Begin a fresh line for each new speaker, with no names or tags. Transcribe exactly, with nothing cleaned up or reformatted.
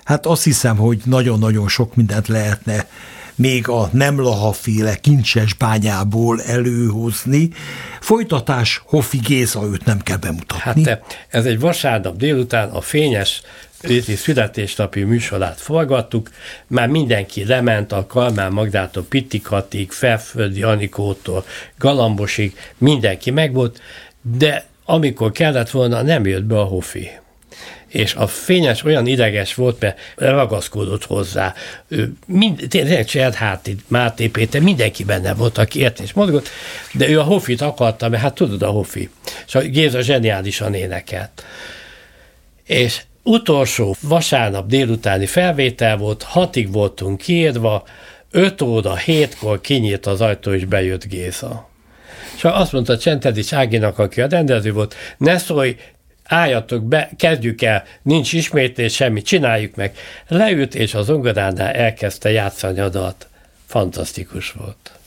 Hát azt hiszem, hogy nagyon-nagyon sok mindent lehetne még a Nemlaha-féle kincses bányából előhozni. Folytatás, Hoffi Géza, őt nem kell bemutatni.
Hát ez egy vasárnap délután a Fényes Réti születésnapi műsorát forgattuk, már mindenki lement, a Kalmán Magdától Pittikatig, Felföldi Anikótól Galambosig, mindenki megvolt, de amikor kellett volna, nem jött be a Hoffi. És a Fényes olyan ideges volt, mert ragaszkodott hozzá. Mind, tényleg Cserháti, Máté Péter, mindenki benne volt, aki ért és mozgott, de ő a Hoffit akarta, mert hát tudod a Hoffi. És a Géza zseniálisan énekelt. És utolsó vasárnap délutáni felvétel volt, hatig voltunk kiírva, öt óra, hétkor kinyílt az ajtó, és bejött Géza. És azt mondta Csentedics Áginak, aki a rendező volt, ne szólj, álljatok be, kezdjük el, nincs ismétlés, semmi, csináljuk meg. Leült, és az zongoránál elkezdte játszani a dalt. Fantasztikus volt.